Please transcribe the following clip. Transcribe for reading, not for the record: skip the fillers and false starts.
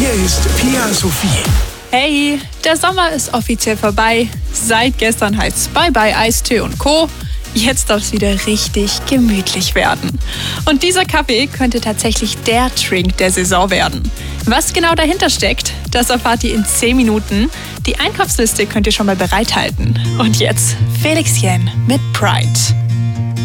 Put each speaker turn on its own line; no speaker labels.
Hier ist Pia Sophie.
Hey, der Sommer ist offiziell vorbei. Seit gestern heißt's Bye-bye Eistee und Co. Jetzt darf es wieder richtig gemütlich werden. Und dieser Kaffee könnte tatsächlich der Drink der Saison werden. Was genau dahinter steckt, das erfahrt ihr in 10 Minuten. Die Einkaufsliste könnt ihr schon mal bereithalten. Und jetzt Felixchen mit Pride.